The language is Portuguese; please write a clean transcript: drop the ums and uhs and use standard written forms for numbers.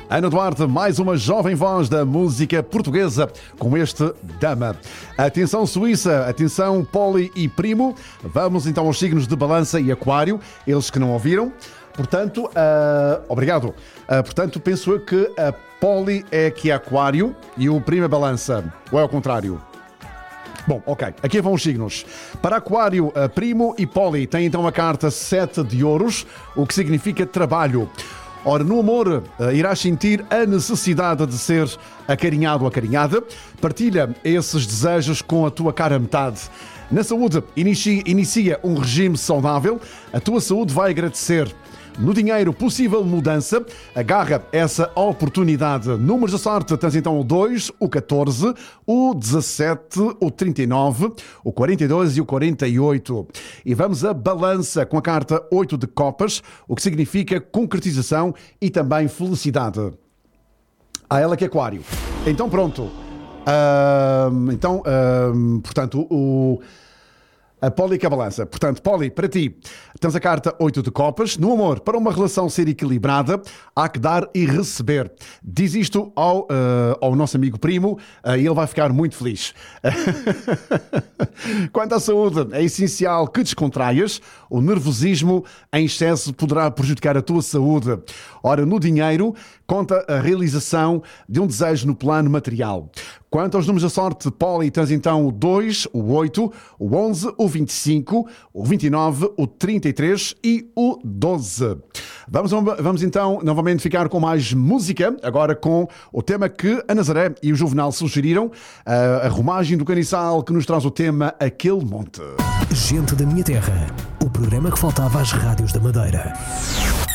Ana Duarte, mais uma jovem voz da música portuguesa com este Dama. Atenção Suíça, atenção Poli e Primo. Vamos então aos signos de Balança e Aquário, eles que não ouviram. Portanto, obrigado. Portanto, penso eu que a Poli é aqui Aquário e o Primo é Balança. Ou é ao contrário? Bom, ok. Aqui vão os signos. Para Aquário, Primo e Poli têm então a carta 7 de ouros, o que significa trabalho. Ora, no amor, irás sentir a necessidade de ser acarinhado ou acarinhada. Partilha esses desejos com a tua cara metade. Na saúde, inicia um regime saudável. A tua saúde vai agradecer. No dinheiro, possível mudança. Agarra essa oportunidade. Números da sorte, tens então o 2, o 14, o 17, o 39, o 42 e o 48. E vamos a Balança com a carta 8 de copas, o que significa concretização e também felicidade. A ela que é Aquário. Então pronto. Portanto, a Poli que é a Balança. Portanto, Poli, para ti, tens a carta 8 de copas. No amor, para uma relação ser equilibrada, há que dar e receber. Diz isto ao nosso amigo Primo e ele vai ficar muito feliz. Quanto à saúde, é essencial que descontraias. O nervosismo em excesso poderá prejudicar a tua saúde. Ora, no dinheiro, conta a realização de um desejo no plano material. Quanto aos números da sorte, Poli, tens então o 2, o 8, o 11, o 25, o 29, o 33 e o 12. Vamos então novamente ficar com mais música, agora com o tema que a Nazaré e o Juvenal sugeriram, a Romagem do Caniçal, que nos traz o tema Aquele Monte. Gente da Minha Terra, o programa que faltava às rádios da Madeira.